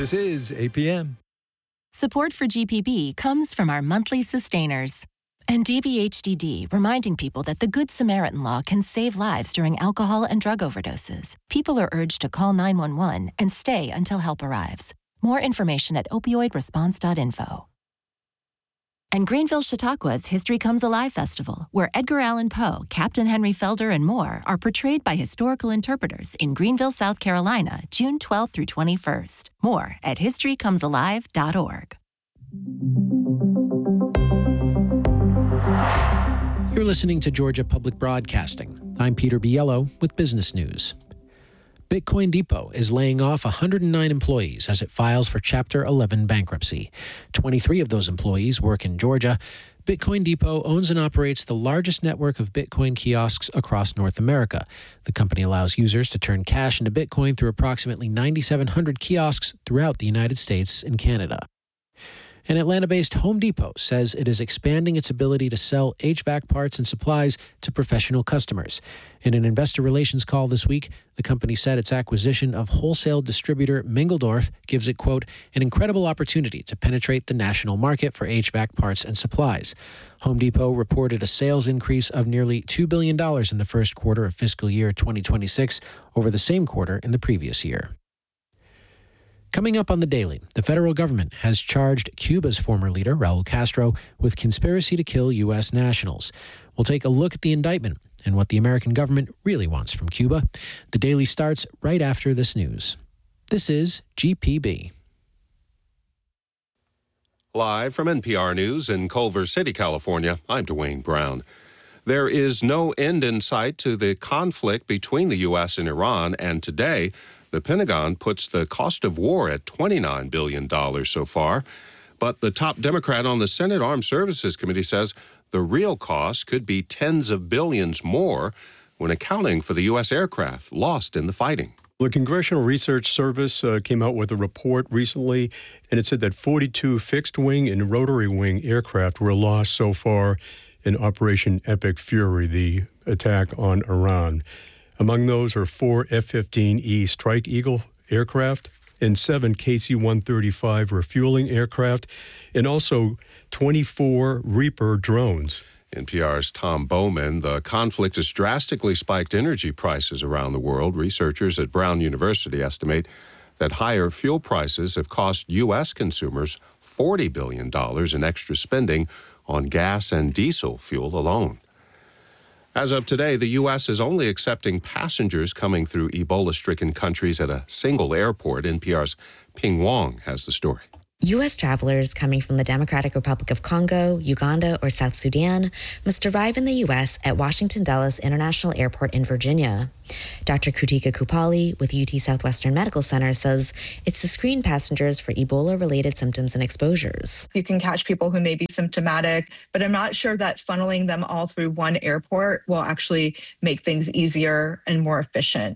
This is APM. Support for GPB comes from our monthly sustainers. And DBHDD, reminding people that the Good Samaritan Law can save lives during alcohol and drug overdoses. People are urged to call 911 and stay until help arrives. More information at opioidresponse.info. And Greenville Chautauqua's History Comes Alive Festival, where Edgar Allan Poe, Captain Henry Felder, and more are portrayed by historical interpreters in Greenville, South Carolina, June 12th through 21st. More at historycomesalive.org. You're listening to Georgia Public Broadcasting. I'm Peter Biello with Business News. Bitcoin Depot is laying off 109 employees as it files for Chapter 11 bankruptcy. 23 of those employees work in Georgia. Bitcoin Depot owns and operates the largest network of Bitcoin kiosks across North America. The company allows users to turn cash into Bitcoin through approximately 9,700 kiosks throughout the United States and Canada. An Atlanta-based Home Depot says it is expanding its ability to sell HVAC parts and supplies to professional customers. In an investor relations call this week, the company said its acquisition of wholesale distributor Mingledorff gives it, quote, an incredible opportunity to penetrate the national market for HVAC parts and supplies. Home Depot reported a sales increase of nearly $2 billion in the first quarter of fiscal year 2026 over the same quarter in the previous year. Coming up on The Daily, the federal government has charged Cuba's former leader, Raul Castro, with conspiracy to kill U.S. nationals. We'll take a look at the indictment and what the American government really wants from Cuba. The Daily starts right after this news. This is GPB. Live from NPR News in Culver City, California, I'm Dwayne Brown. There is no end in sight to the conflict between the U.S. and Iran, and today, the Pentagon puts the cost of war at $29 billion so far. But the top Democrat on the Senate Armed Services Committee says the real cost could be tens of billions more when accounting for the U.S. aircraft lost in the fighting. The Congressional Research Service came out with a report recently, and it said that 42 fixed-wing and rotary-wing aircraft were lost so far in Operation Epic Fury, the attack on Iran. Among those are 4 F-15E Strike Eagle aircraft and 7 KC-135 refueling aircraft, and also 24 Reaper drones. NPR's Tom Bowman. The conflict has drastically spiked energy prices around the world. Researchers at Brown University estimate that higher fuel prices have cost U.S. consumers $40 billion in extra spending on gas and diesel fuel alone. As of today, the U.S. is only accepting passengers coming through Ebola-stricken countries at a single airport. NPR's Ping Wong has the story. U.S. travelers coming from the Democratic Republic of Congo, Uganda, or South Sudan must arrive in the U.S. at Washington Dulles International Airport in Virginia. Dr. Kutika Kupali with UT Southwestern Medical Center says it's to screen passengers for Ebola-related symptoms and exposures. You can catch people who may be symptomatic, but I'm not sure that funneling them all through one airport will actually make things easier and more efficient.